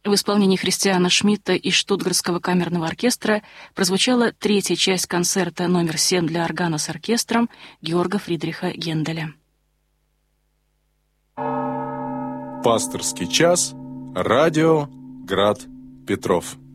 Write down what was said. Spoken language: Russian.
В исполнении Христиана Шмидта из Штутгартского камерного оркестра прозвучала третья часть концерта номер 7 для органа с оркестром Георга Фридриха Генделя. Пасторский час. Радио Град Петров.